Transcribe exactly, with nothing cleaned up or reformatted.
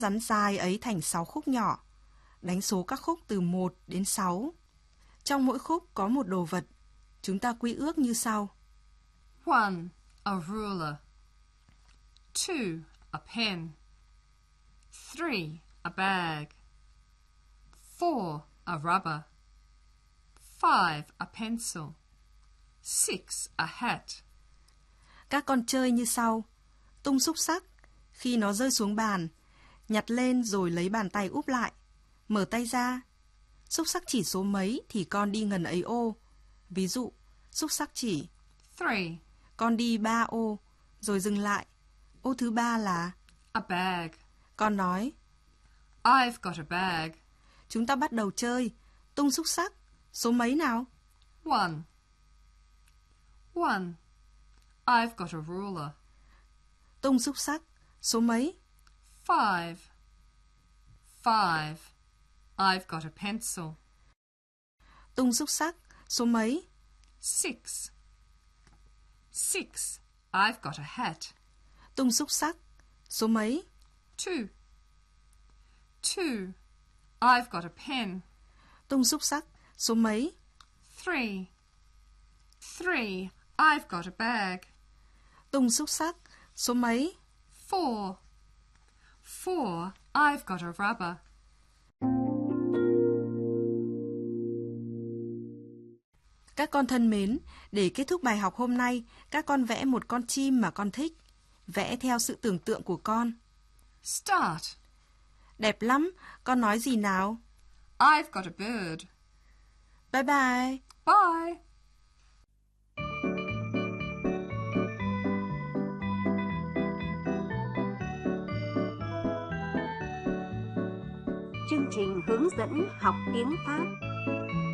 rắn dài ấy thành sáu khúc nhỏ. Đánh số các khúc từ một đến sáu. Trong mỗi khúc có một đồ vật. Chúng ta quy ước như sau. One, a ruler. Two, a pen. Three, a bag. Four, a rubber. Five, a pencil. Six, a hat. Các con chơi như sau. Tung xúc xắc. Khi nó rơi xuống bàn, nhặt lên rồi lấy bàn tay úp lại. Mở tay ra. Xúc xắc chỉ số mấy thì con đi ngần ấy ô. Ví dụ, xúc xắc chỉ Three, con đi ba ô, rồi dừng lại. Ô thứ ba là a bag. con nói. I've got a bag. Chúng ta bắt đầu chơi. Tung xúc xắc. Số mấy nào? One. One. I've got a ruler. Tung xúc xắc. Số mấy? Five. Five. I've got a pencil. Tung xúc xắc. Số mấy? Six. Six. I've got a hat. Tung xúc xắc. Số mấy? Two. Two. I've got a pen. Tung xúc xắc. Số mấy? Three. Three. I've got a bag. Tung xúc xắc. Số mấy? Four. Four. I've got a rubber. Các con thân mến, để kết thúc bài học hôm nay, các con vẽ một con chim mà con thích. Vẽ theo sự tưởng tượng của con. Start. Đẹp lắm, con nói gì nào? I've got a bird. Bye bye. Bye. Chương trình hướng dẫn học tiếng Pháp